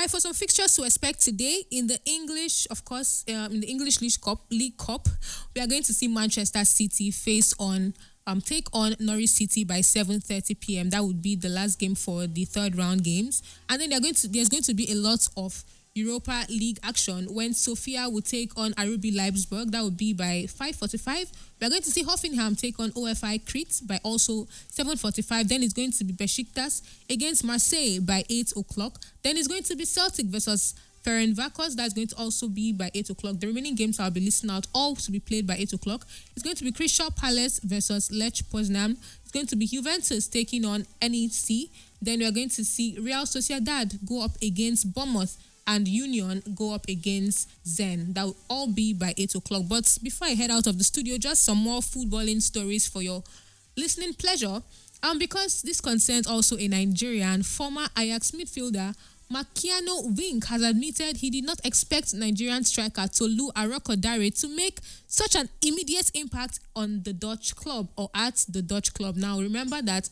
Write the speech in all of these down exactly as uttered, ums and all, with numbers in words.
right, for some fixtures to expect today in the English, of course, um, in the English League Cup, League Cup, we are going to see Manchester City face on um take on Norwich City by seven thirty p.m. That would be the last game for the third round games, and then they're going to there's going to be a lot of Europa League action when Sofia will take on R B Leipzig. That would be by five forty-five. We're going to see Hoffenheim take on O F I Crete by also seven forty-five. Then it's going to be Besiktas against Marseille by eight o'clock. Then it's going to be Celtic versus Ferencváros. That's going to also be by eight o'clock. The remaining games I'll be listing out, all to be played by eight o'clock. It's going to be Crystal Palace versus Lech Poznan. It's going to be Juventus taking on N E C. Then we're going to see Real Sociedad go up against Bournemouth and Union go up against Zen. That will all be by eight o'clock. But before I head out of the studio, just some more footballing stories for your listening pleasure. Um, because this concerns also a Nigerian former Ajax midfielder, Makiano Vink has admitted he did not expect Nigerian striker Tolu Arokodare to make such an immediate impact on the Dutch club or at the Dutch club. Now, remember that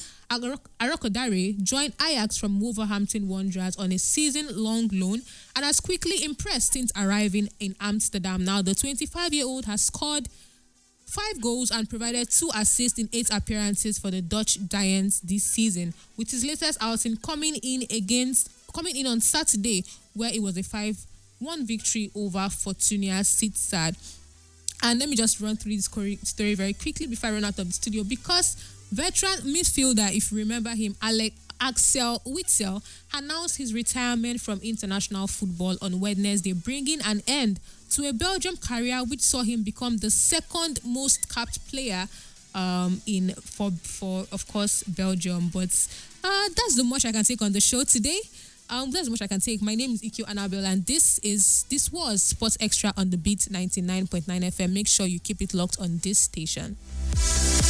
Arokodare joined Ajax from Wolverhampton Wanderers on a season-long loan and has quickly impressed since arriving in Amsterdam. Now, the twenty-five-year-old has scored five goals and provided two assists in eight appearances for the Dutch Giants this season, with his latest outing coming in against coming in on Saturday, where it was a five one victory over Fortuna Sittard. And let me just run through this story very quickly before I run out of the studio, because veteran midfielder, if you remember him, Alec Axel Witsel, announced his retirement from international football on Wednesday, bringing an end to a Belgium career which saw him become the second most capped player um, in for for of course Belgium. But uh, that's the much I can take on the show today. Um, that's much I can take. My name is Ikyo Annabelle, and this is this was Sports Extra on the Beat ninety-nine point nine F M. Make sure you keep it locked on this station.